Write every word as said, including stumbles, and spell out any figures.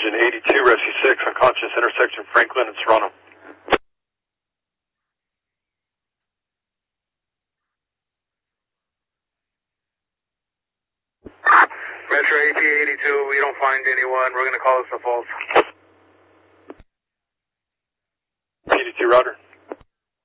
engine eighty-two, Rescue six, unconscious, intersection Franklin and Serrano. Metro A T eighty-two, we don't find anyone. We're going to call this a false. eighty-two, Roger.